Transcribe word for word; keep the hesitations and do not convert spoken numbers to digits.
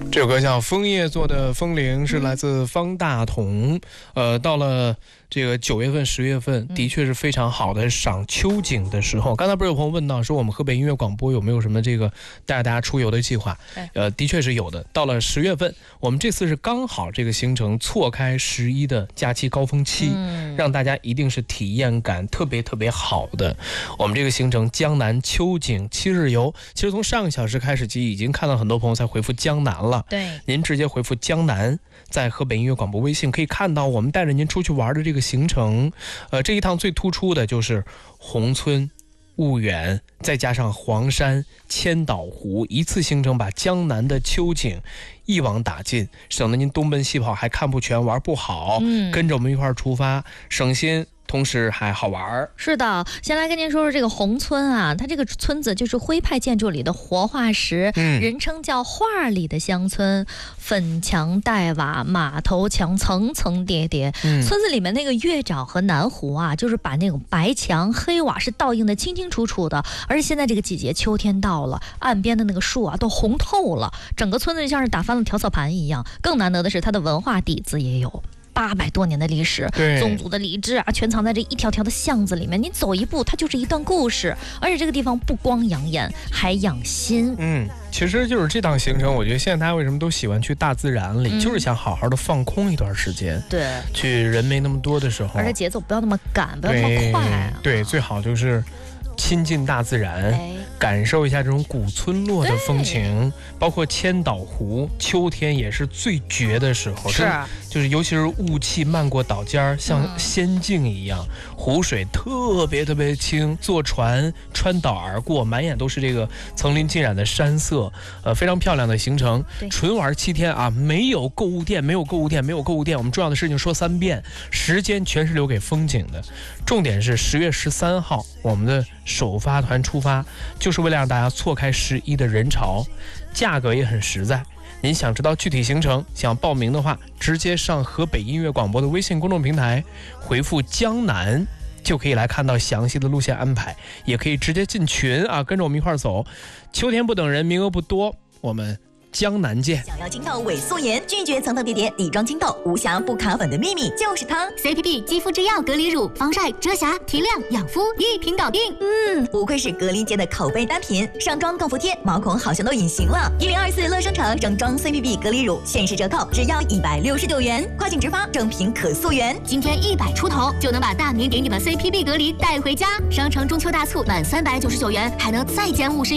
这首歌叫《枫叶做的风铃》，是来自方大同。呃，到了这个九月份、十月份，的确是非常好的赏秋景的时候。刚才不是有朋友问到，说我们河北音乐广播有没有什么这个带大家出游的计划？呃，的确是有的。到了十月份，我们这次是刚好这个行程错开十一的假期高峰期，嗯、让大家一定是体验感特别特别好的。我们这个行程江南秋景七日游，其实从上个小时开始，就已经看到很多朋友在回复江南了。 对， 您直接回复江南，在河北音乐广播微信可以看到我们带着您出去玩的这个行程。呃，这一趟最突出的就是宏村、婺源，再加上黄山、千岛湖，一次行程把江南的秋景一网打尽，省得您东奔西跑还看不全玩不好。嗯，跟着我们一块儿出发，省心同时还好玩。 是的，先来跟您说说这个宏村啊，它这个村子就是徽派建筑里的活化石，嗯、人称叫画里的乡村，粉墙黛瓦，马头墙层层叠叠。嗯、村子里面那个月沼和南湖啊，就是把那种白墙黑瓦是倒映的清清楚楚的。而且现在这个季节，秋天到了，岸边的那个树啊都红透了，整个村子就像是打翻了调色盘一样。更难得的是，它的文化底子也有。八百多年的历史，宗族的礼制啊，全藏在这一条条的巷子里面。你走一步，它就是一段故事。而且这个地方不光养眼，还养心。 嗯，其实就是这趟行程，我觉得现在大家为什么都喜欢去大自然里，嗯、就是想好好的放空一段时间。 对， 去人没那么多的时候， 而且节奏不要那么赶，不要那么快、啊。 对，最好就是亲近大自然，哎、感受一下这种古村落的风情，包括千岛湖，秋天也是最绝的时候。 是。 就是尤其是雾气漫过岛尖，像仙境一样，嗯、湖水特别特别清，坐船穿岛而过，满眼都是这个层林尽染的山色，呃，非常漂亮的行程。纯玩七天啊，没有购物店，没有购物店，没有购物店。我们重要的事情说三遍，时间全是留给风景的。重点是十月十三号，我们的首发团出发，就是为了让大家错开十一的人潮，价格也很实在。您想知道具体行程，想报名的话，直接上河北音乐广播的微信公众平台，回复江南，就可以来看到详细的路线安排，也可以直接进群啊，跟着我们一块走。秋天不等人，名额不多，我们江南见。 想要青痘萎缩炎，拒绝层层叠叠底妆青痘，无瑕不卡粉的秘密就是它 C P P 肌肤之钥隔离乳，防晒、遮瑕、提亮、养肤，一瓶搞定。 嗯，不愧是格林洁的口碑单品，上妆更服帖，毛孔好像都隐形了。一零二四乐商城整装 C P P 隔离乳限时折扣，只要一百六十九元，跨境直发，正品可溯源。 今天一百出头就能把大名鼎鼎的 C P P 隔离带回家。商城中秋大促满三百九十九元，还能再减五十元。